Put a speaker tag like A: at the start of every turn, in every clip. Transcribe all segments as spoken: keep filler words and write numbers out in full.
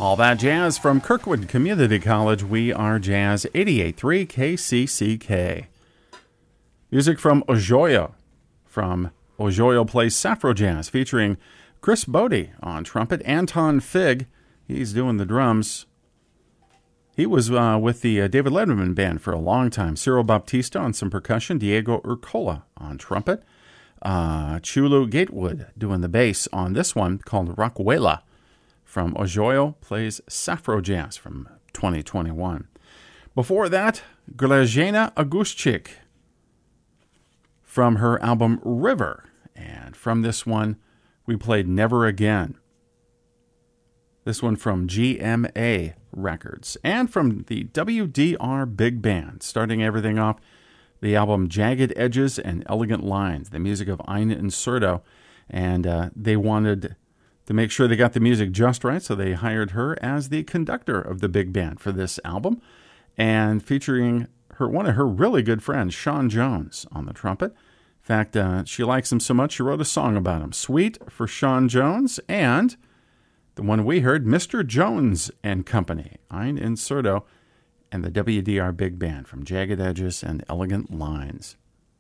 A: All that jazz from Kirkwood Community College. We are Jazz eighty-eight point three K C C K. Music from Ojoyo. From Ojoyo plays Safro Jazz featuring Chris Bodie on trumpet. Anton Fig, he's doing the drums. He was uh, with the uh, David Letterman Band for a long time. Cyril Baptista on some percussion. Diego Urcola on trumpet. Uh, Chulu Gatewood doing the bass on this one called Rakuela. From Ojoyo plays Safro Jazz from twenty twenty-one. Before that, Glazhena Agushchik from her album River. And from this one, we played Never Again. This one from G M A Records. And from the W D R Big Band, starting everything off, the album Jagged Edges and Elegant Lines, the music of Aina Inserto. And uh, they wanted to make sure they got the music just right, so they hired her as the conductor of the big band for this album, and featuring her one of her really good friends, Sean Jones, on the trumpet. In fact, uh, she likes him so much, she wrote a song about him. Sweet for Sean Jones, and the one we heard, Mister Jones and Company, Ein Inserto, and the W D R Big Band from Jagged Edges and Elegant Lines.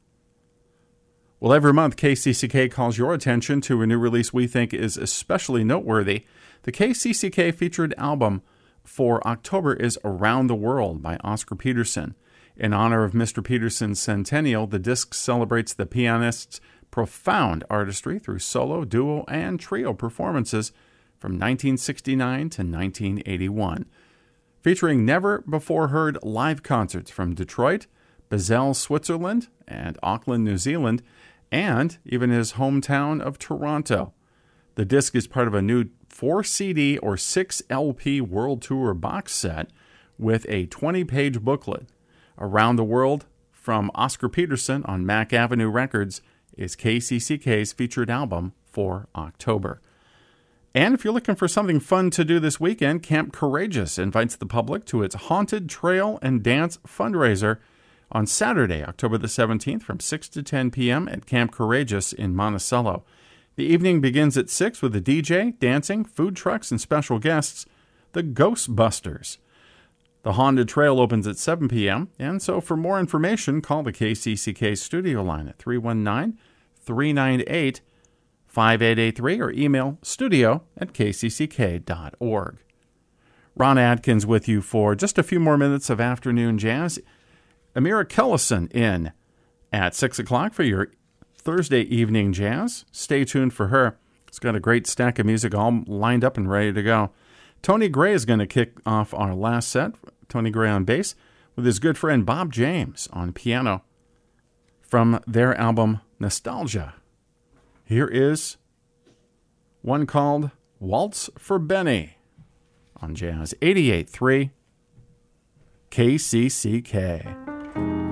A: Well, every month, K C C K calls your attention to a new release we think is especially noteworthy. The K C C K featured album for October is Around the World by Oscar Peterson. In honor of Mister Peterson's centennial, the disc celebrates the pianist's profound artistry through solo, duo, and trio performances from nineteen sixty-nine to nineteen eighty-one. Featuring never-before-heard live concerts from Detroit, Basel, Switzerland, and Auckland, New Zealand, and even his hometown of Toronto. The disc is part of a new four C D or six L P World Tour box set with a twenty-page booklet. Around the World from Oscar Peterson on Mack Avenue Records is K C C K's featured album for October. And if you're looking for something fun to do this weekend, Camp Courageous invites the public to its Haunted Trail and Dance fundraiser on Saturday, October the seventeenth, from six to ten p.m. at Camp Courageous in Monticello. The evening begins at six with a D J, dancing, food trucks, and special guests, the Ghostbusters. The Haunted Trail opens at seven p.m., and so for more information, call the K C C K studio line at three one nine, three nine eight, five eight eight three or email studio at k c c k dot org. Ron Adkins with you for just a few more minutes of afternoon jazz. Amira Kellison in at six o'clock for your Thursday evening jazz. Stay tuned for her. It's got a great stack of music all lined up and ready to go. Tony Gray is going to kick off our last set, Tony Gray on bass, with his good friend Bob James on piano from their album Nostalgia. Here is one called Waltz for Benny on Jazz eighty-eight point three K C C K.